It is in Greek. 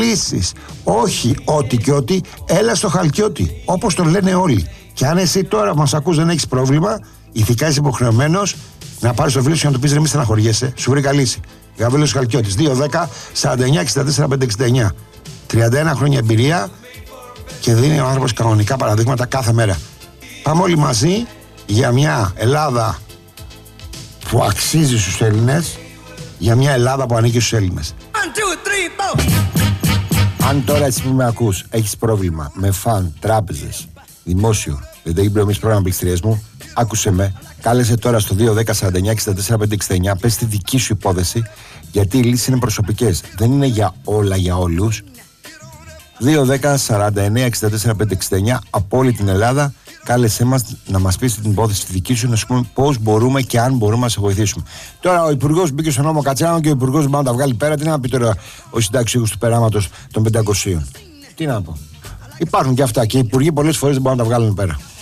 λύσεις. Όχι ό,τι και ό,τι, έλα στο Χαλκιώτη, όπως το λένε όλοι. Και αν εσύ τώρα μας ακούς δεν έχεις πρόβλημα, ηθικά είσαι υποχρεωμένος να πάρεις το φίλο σου και να του πεις: ρε, μη στεναχωριέσαι, σου βρήκα λύση. Γαβρίλος Χαλκιώτης, 2-10 49 64 569. 31 χρόνια εμπειρία και δίνει ο άνθρωπος κανονικά παραδείγματα κάθε μέρα. Πάμε όλοι μαζί για μια Ελλάδα που αξίζει στους Έλληνες, για μια Ελλάδα που ανήκει στους Έλληνες. 1, 2, 3, 4. Αν τώρα έτσι που με ακούς έχεις πρόβλημα με φαν, τράπεζες, δημόσιο, δεν έχει πληρωμίσει πρόγραμμα πληστηριασμού, άκουσε με, κάλεσε τώρα στο 210 49 64 569, πες τη δική σου υπόθεση, γιατί οι λύσεις είναι προσωπικές, δεν είναι για όλα για όλους. 210 49 64 569 από όλη την Ελλάδα, κάλεσέ μας να μας πεις την υπόθεση τη δική σου, να σου πούμε πώς μπορούμε και αν μπορούμε να σε βοηθήσουμε. Τώρα ο Υπουργός μπήκε στον νόμο Κατσάνο και ο Υπουργός μπορεί να τα βγάλει πέρα. Τι να πει τώρα ο συνταξιούχος του περάματος των 500? Τι να πω. Υπάρχουν και αυτά και οι υπουργοί πολλές φορές δεν μπορούν να τα βγάλουν πέρα.